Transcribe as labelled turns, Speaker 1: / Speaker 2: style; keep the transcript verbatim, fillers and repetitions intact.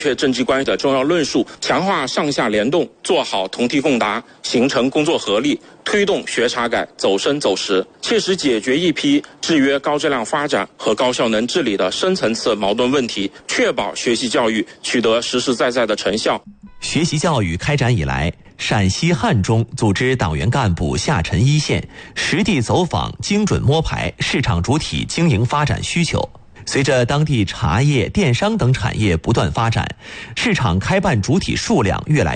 Speaker 1: 确政绩关系的重要论述，强化上下联动，做好同题共答，形成工作合力，推动学查改走深走实，切实解决一批制约高质量发展和高效能治理的深层次矛盾问题，确保学习教育取得实实在在的成效。
Speaker 2: 学习教育开展以来，陕西汉中组织党员干部下沉一线，实地走访，精准摸排市场主体经营发展需求。随着当地茶叶、电商等产业不断发展，市场开办主体数量越来越